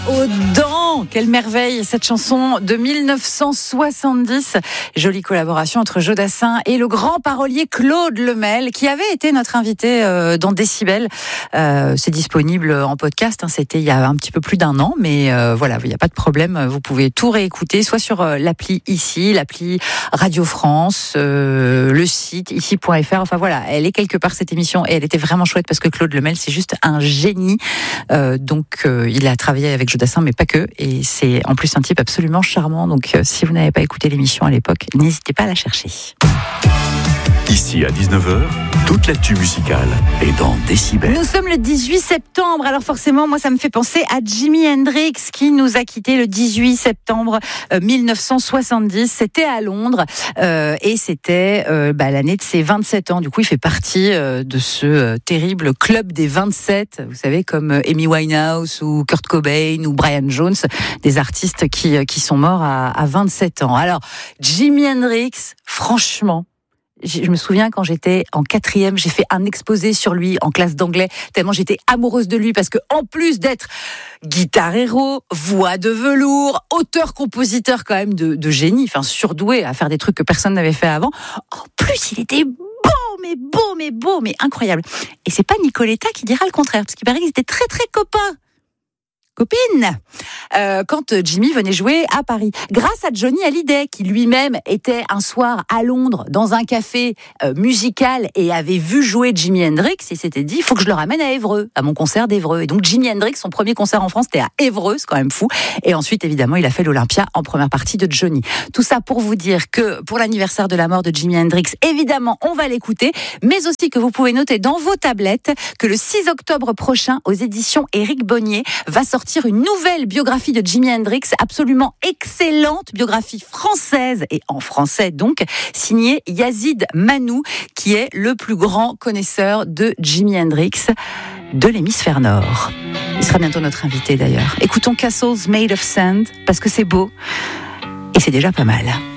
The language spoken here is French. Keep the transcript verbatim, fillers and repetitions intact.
Aux dents, quelle merveille cette chanson de mille neuf cent soixante-dix. Jolie collaboration entre Joe Dassin et le grand parolier Claude Lemel qui avait été notre invité euh, dans Décibel. Euh, c'est disponible en podcast, hein, c'était il y a un petit peu plus d'un an, mais euh, voilà, il n'y a pas de problème, vous pouvez tout réécouter, soit sur euh, l'appli ici, l'appli Radio France, euh, le site ici point f r, enfin voilà, elle est quelque part cette émission et elle était vraiment chouette parce que Claude Lemel c'est juste un génie, euh, donc euh, il a travaillé avec Joe Dassin, mais pas que, et c'est en plus un type absolument charmant, donc euh, si vous n'avez pas écouté l'émission à l'époque, n'hésitez pas à la chercher. Ici à dix-neuf heures, toute l'actu musicale est dans Décibel. Nous sommes le dix-huit septembre, alors forcément moi ça me fait penser à Jimi Hendrix qui nous a quittés le dix-huit septembre mille neuf cent soixante-dix, c'était à Londres euh, et c'était euh, bah, l'année de ses vingt-sept ans, du coup il fait partie euh, de ce euh, terrible club des vingt-sept, vous savez, comme euh, Amy Winehouse ou Kurt Cobain ou Brian Jones, des artistes qui, euh, qui sont morts à, à vingt-sept ans. Alors Jimi Hendrix, franchement, je me souviens quand j'étais en quatrième, j'ai fait un exposé sur lui en classe d'anglais, tellement j'étais amoureuse de lui parce que en plus d'être guitare héros, voix de velours, auteur-compositeur quand même de, de génie, enfin surdoué à faire des trucs que personne n'avait fait avant, en plus il était beau, mais beau, mais beau, mais incroyable. Et c'est pas Nicoletta qui dira le contraire, parce qu'il paraît qu'ils étaient très très copains. Copine, euh, quand Jimmy venait jouer à Paris, grâce à Johnny Hallyday qui lui-même était un soir à Londres dans un café euh, musical et avait vu jouer Jimi Hendrix, il s'était dit il faut que je le ramène à Évreux, à mon concert d'Évreux. Et donc Jimi Hendrix, son premier concert en France, c'était à Évreux, c'est quand même fou. Et ensuite évidemment il a fait l'Olympia en première partie de Johnny. Tout ça pour vous dire que pour l'anniversaire de la mort de Jimi Hendrix, évidemment on va l'écouter, mais aussi que vous pouvez noter dans vos tablettes que le six octobre prochain aux éditions Éric Bonnier va sortir une nouvelle biographie de Jimi Hendrix, absolument excellente, biographie française et en français donc, signée Yazid Manou, qui est le plus grand connaisseur de Jimi Hendrix de l'hémisphère nord. Il sera bientôt notre invité d'ailleurs. Écoutons Castles Made of Sand, parce que c'est beau et c'est déjà pas mal.